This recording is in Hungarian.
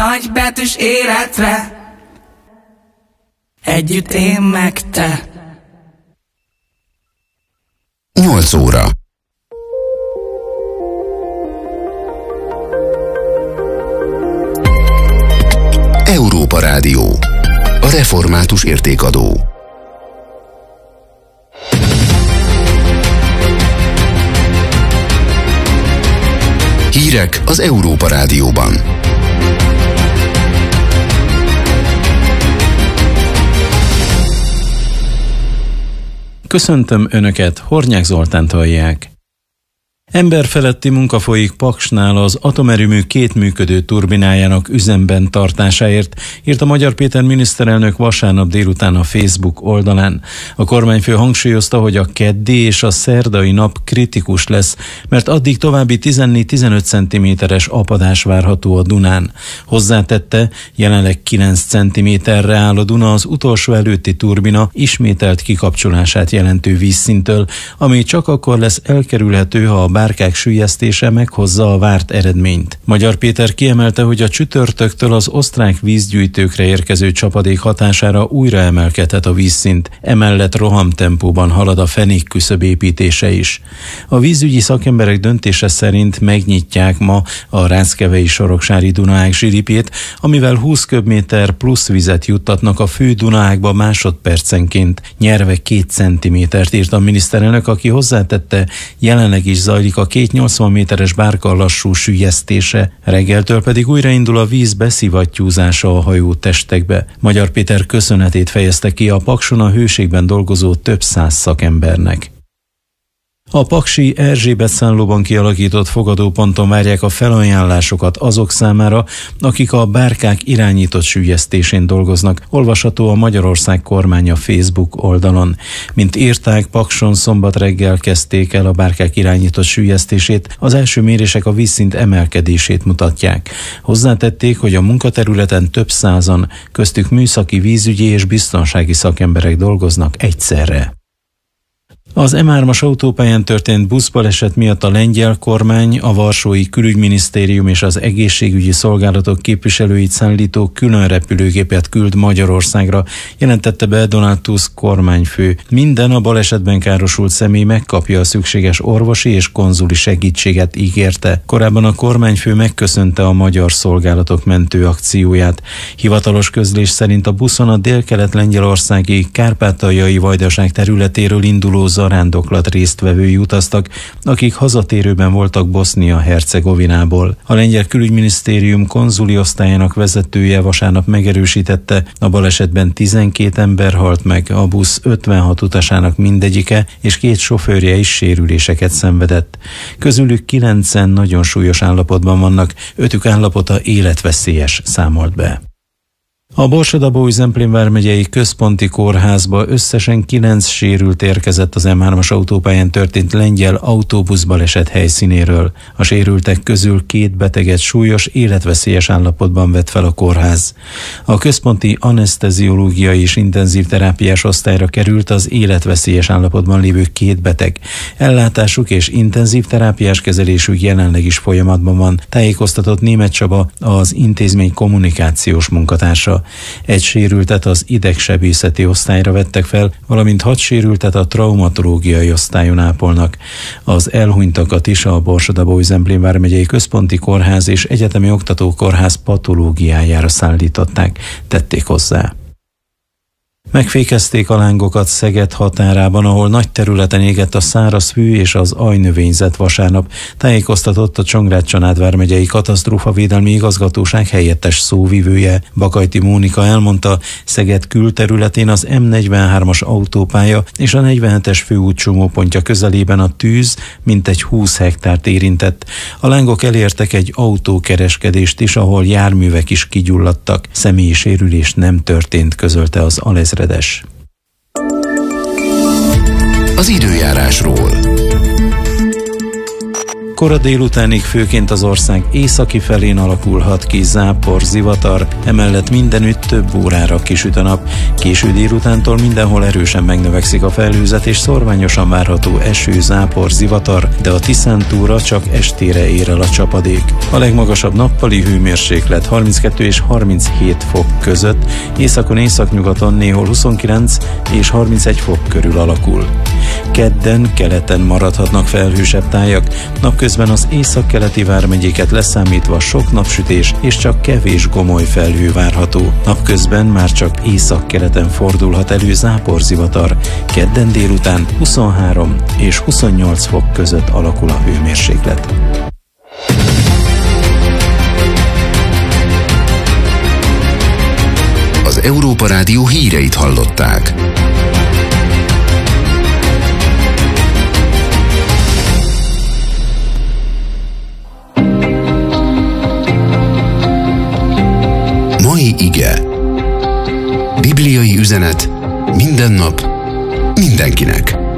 nagybetűs életre. Együtt én meg te. 8 óra. Európa Rádió. A református értékadó. Hírek az Európa Rádióban. Köszöntöm Önöket, Hornyák Zoltánt hallják. Emberfeletti munka folyik Paksnál az atomerőmű 2 működő turbinájának üzemben tartásáért, írta Magyar Péter miniszterelnök vasárnap délután a Facebook oldalán. A kormányfő hangsúlyozta, hogy a keddi és a szerdai nap kritikus lesz, mert addig további 14-15 cm-es apadás várható a Dunán. Hozzátette, jelenleg 9 cm-re áll a Duna az utolsó előtti turbina ismételt kikapcsolását jelentő vízszinttől, ami csak akkor lesz elkerülhető, ha a bárkák süllyesztése meghozza a várt eredményt. Magyar Péter kiemelte, hogy a csütörtöktől az osztrák vízgyűjtőkre érkező csapadék hatására újra emelkedhet a vízszint, emellett rohamtempóban halad a fenék küszöb építése is. A vízügyi szakemberek döntése szerint megnyitják ma a Ráckevei Soroksári Dunaág zsilipét, amivel 20 köbméter plusz vizet juttatnak a fő Dunaágba másodpercenként. Nyerve 2 centimétert írt a miniszterelnök, aki hozzátette, jelenleg is zajlik a 280 méteres bárka lassú süllyesztése, reggeltől pedig újraindul a víz beszivattyúzása a hajótestekbe. Magyar Péter köszönetét fejezte ki a Pakson a hőségben dolgozó több száz szakembernek. A paksi Erzsébetszánlóban kialakított fogadóponton várják a felajánlásokat azok számára, akik a bárkák irányított süllyesztésén dolgoznak, olvasható a Magyarország kormánya Facebook oldalon. Mint írták, Pakson szombat reggel kezdték el a bárkák irányított süllyesztését, az első mérések a vízszint emelkedését mutatják. Hozzátették, hogy a munkaterületen több százan, köztük műszaki, vízügyi és biztonsági szakemberek dolgoznak egyszerre. Az M3-as autópályán történt buszbaleset miatt a lengyel kormány, a varsói külügyminisztérium és az egészségügyi szolgálatok képviselőit szállító külön repülőgépet küld Magyarországra, jelentette be Donald Tusk kormányfő. Minden a balesetben károsult személy megkapja a szükséges orvosi és konzuli segítséget, ígérte. Korábban a kormányfő megköszönte a magyar szolgálatok mentőakcióját. Hivatalos közlés szerint a buszon a délkelet-lengyelországi Kárpátaljai Vajdaság területéről induló zarándoklat résztvevői utaztak, akik hazatérőben voltak Bosznia-Hercegovinából. A lengyel külügyminisztérium konzuli osztályának vezetője vasárnap megerősítette, a balesetben 12 ember halt meg, a busz 56 utasának mindegyike és 2 sofőrje is sérüléseket szenvedett. Közülük 9-en nagyon súlyos állapotban vannak, 5-ük állapota életveszélyes, számolt be. A Borsod-Abaúj-Zemplén vármegyei központi kórházba összesen 9 sérült érkezett az M3-as autópályán történt lengyel autóbuszbaleset helyszínéről. A sérültek közül 2 beteget súlyos, életveszélyes állapotban vett fel a kórház. A központi aneszteziológiai és intenzív terápiás osztályra került az életveszélyes állapotban lévő 2 beteg. Ellátásuk és intenzív terápiás kezelésük jelenleg is folyamatban van, tájékoztatott Németh Csaba, az intézmény kommunikációs munkatársa. Egy sérültet az idegsebészeti osztályra vettek fel, valamint 6 sérültet a traumatológiai osztályon ápolnak. Az elhunytakat is a Borsod-Abaúj-Zemplén vármegyei központi kórház és egyetemi oktatókórház patológiájára szállították, tették hozzá. Megfékezték a lángokat Szeged határában, ahol nagy területen égett a szárazfű és az ajnövényzet vasárnap, tájékoztatott a Csongrád-Csanád vármegyei katasztrófavédelmi igazgatóság helyettes szóvivője. Bakajti Mónika elmondta, Szeged külterületén az M43-as autópálya és a 47-es főút csomópontja közelében a tűz mintegy 20 hektárt érintett. A lángok elértek egy autókereskedést is, ahol járművek is kigyulladtak. Személyi sérülés nem történt, közölte az alezredes. Az időjárásról. Kora délutánig főként az ország északi felén alakulhat ki zápor, zivatar, emellett mindenütt több órára kisüt a nap. Késő délutántól mindenhol erősen megnövekszik a felhőzet, és szorványosan várható eső, zápor, zivatar, de a Tiszántúra csak estére ér el a csapadék. A legmagasabb nappali hőmérséklet 32 és 37 fok között, északon, északnyugaton néhol 29 és 31 fok körül alakul. Kedden keleten maradhatnak felhősebb tájak, napközben az északkeleti vármegyéket leszámítva sok napsütés és csak kevés gomoly felhő várható. Napközben már csak északkeleten fordulhat elő záporzivatar, kedden délután 23 és 28 fok között alakul a hőmérséklet. Az Európa Rádió híreit hallották. Mai ige. Bibliai üzenet minden nap, mindenkinek.